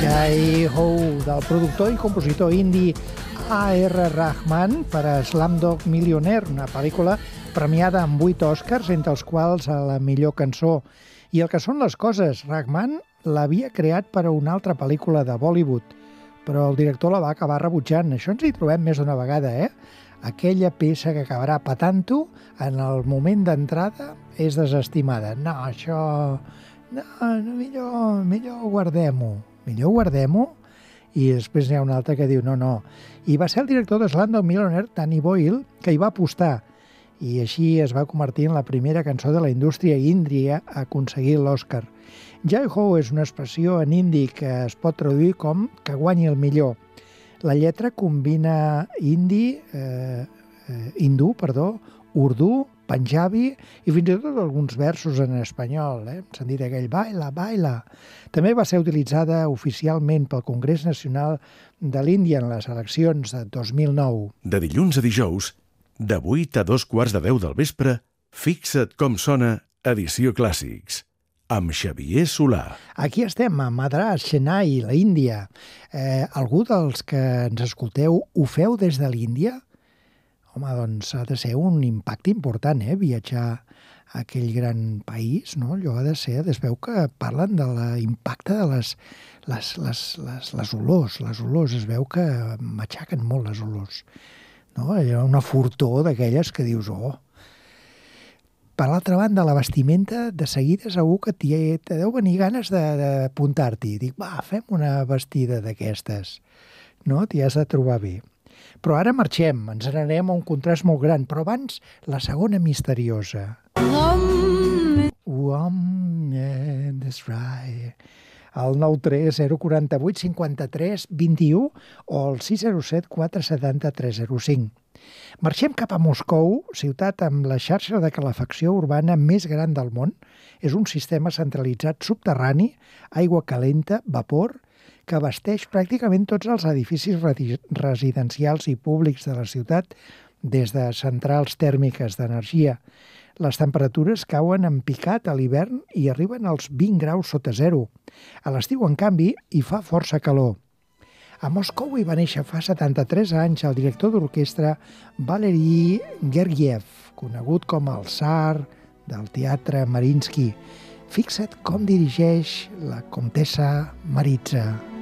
Jai Ho, del productor i compositor indi A.R. Rahman per a Slumdog Millionaire, una pel·lícula premiada amb 8 Oscars, entre els quals a la millor cançó. I el que són les coses, Rahman l'havia creat per a una altra pel·lícula de Bollywood, però el director la va acabar rebutjant. Això ens hi trobem més d'una vegada, Aquella peça que acabarà patant-ho, en el moment d'entrada és desestimada. No, això... No, millor guardem-ho. Millor guardem-ho. I després n'hi ha un altre que diu no. I va ser el director de Slumdog Millionaire, Danny Boyle, que hi va apostar. I així es va convertir en la primera cançó de la indústria índia a aconseguir l'Oscar. Jai Ho és una expressió en hindi que es pot traduir com que guanyi el millor. La lletra combina urdú, panjabi i fins i tot alguns versos en espanyol. S'han dit aquell baila, baila. També va ser utilitzada oficialment pel Congrés Nacional de l'Índia en les eleccions de 2009. De dilluns a dijous, de 8 a 2:15 del vespre, Fixa't com sona, edició Clàssics, amb Xavier Solà. Aquí estem, a Madras, Chennai, la Índia. Algú dels que ens escolteu ho feu des de l'Índia? Home, doncs ha de ser un impacte important, viatjar a aquell gran país, no? Allò ha de ser, es veu que parlen de l'impacte de les olors. Les olors, es veu que matxaquen molt les olors. No? Hi ha una fortor d'aquelles que dius, Per l'altra banda, la vestimenta, de seguida segur que te deu venir ganes d'apuntar-t'hi. Dic, fem una vestida d'aquestes. No? T'hi has de trobar bé. Però ara marxem, ens n'anem a un contrast molt gran, però abans la segona misteriosa. That's right. El 93 048 53 21 o el 607 470 305. Marxem cap a Moscou, ciutat amb la xarxa de calefacció urbana més gran del món. És un sistema centralitzat subterrani, aigua calenta, vapor, que abasteix pràcticament tots els edificis residencials i públics de la ciutat des de centrals tèrmiques d'energia. Les temperatures cauen en picat a l'hivern i arriben als 20 graus sota zero. A l'estiu, en canvi, hi fa força calor. A Moscou hi va néixer fa 73 anys el director d'orquestra Valery Gergiev, conegut com el Tsar del teatre Mariinsky. Fixa't com dirigeix la comtessa Maritza.